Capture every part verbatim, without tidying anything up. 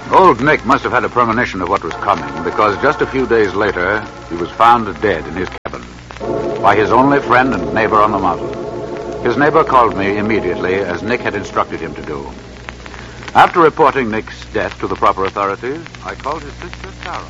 Old Nick must have had a premonition of what was coming, because just a few days later, he was found dead in his cabin by his only friend and neighbor on the mountain. His neighbor called me immediately, as Nick had instructed him to do. After reporting Nick's death to the proper authorities, I called his sister, Sarah.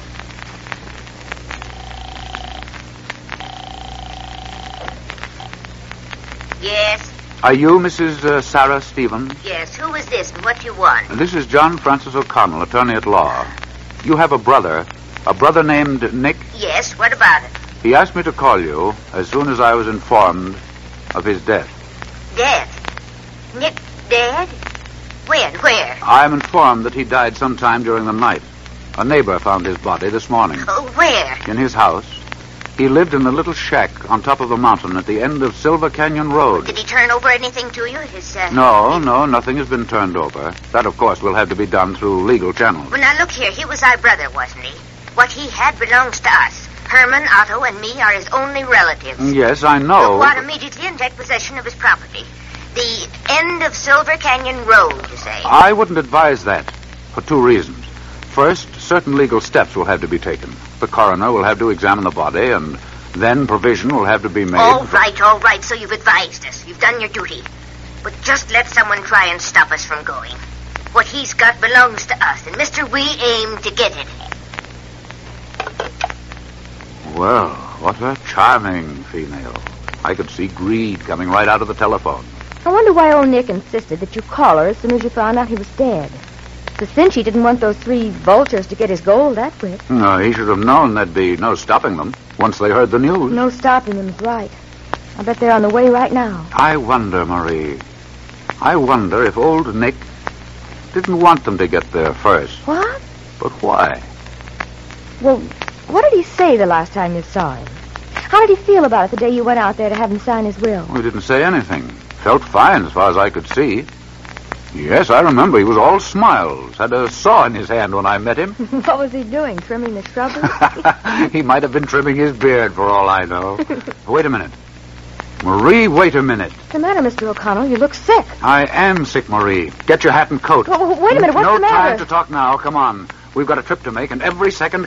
Yes? Are you Missus Uh, Sarah Stevens? Yes. Who is this and what do you want? This is John Francis O'Connell, attorney at law. You have a brother, a brother named Nick? Yes, what about it? He asked me to call you as soon as I was informed of his death. Death? Nick dead? When? Where? I am informed that he died sometime during the night. A neighbor found his body this morning. Oh, where? In his house. He lived in a little shack on top of the mountain at the end of Silver Canyon Road. Did he turn over anything to you? His, uh... No, no, nothing has been turned over. That, of course, will have to be done through legal channels. Well, now, look here. He was our brother, wasn't he? What he had belongs to us. Herman, Otto, and me are his only relatives. Yes, I know. We want immediately and take possession of his property. The end of Silver Canyon Road, you say? I wouldn't advise that for two reasons. First, certain legal steps will have to be taken. The coroner will have to examine the body, and then provision will have to be made. All right, all right, so you've advised us. You've done your duty. But just let someone try and stop us from going. What he's got belongs to us, and Mister We aim to get it. Well, what a charming female. I could see greed coming right out of the telephone. I wonder why old Nick insisted that you call her as soon as you found out he was dead. It's a cinch he didn't want those three vultures to get his gold that quick. No, he should have known there'd be no stopping them once they heard the news. No stopping them's right. I bet they're on the way right now. I wonder, Marie. I wonder if old Nick didn't want them to get there first. What? But why? Well, what did he say the last time you saw him? How did he feel about it the day you went out there to have him sign his will? He didn't say anything. Felt fine as far as I could see. Yes, I remember. He was all smiles. Had a saw in his hand when I met him. What was he doing? Trimming the shrubbery? He might have been trimming his beard for all I know. Wait a minute. Marie, wait a minute. What's the matter, Mister O'Connell? You look sick. I am sick, Marie. Get your hat and coat. Oh, wait a minute. What's no the matter? No time to talk now. Come on. We've got a trip to make, and every second